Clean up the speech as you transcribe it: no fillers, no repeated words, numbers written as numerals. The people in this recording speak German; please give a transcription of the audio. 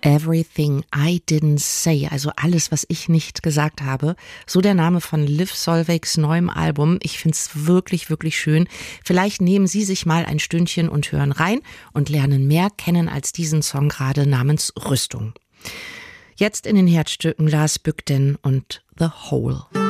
Everything I Didn't Say, also alles, was ich nicht gesagt habe. So der Name von Liv Solveigs neuem Album. Ich find's wirklich, wirklich schön. Vielleicht nehmen Sie sich mal ein Stündchen und hören rein und lernen mehr kennen als diesen Song gerade namens Rüstung. Jetzt in den Herzstücken Lars Bugden und The Hole.